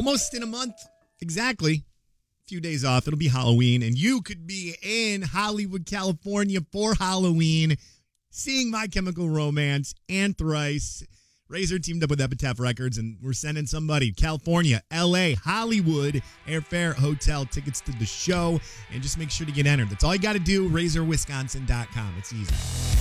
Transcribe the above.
almost in a month. Exactly. A few days off. It'll be Halloween, and you could be in Hollywood, California for Halloween, seeing My Chemical Romance and Thrice. Razor teamed up with Epitaph Records, and we're sending somebody California, L.A., Hollywood, airfare, hotel, tickets to the show, and just make sure to get entered. That's all you got to do, razorwisconsin.com. It's easy.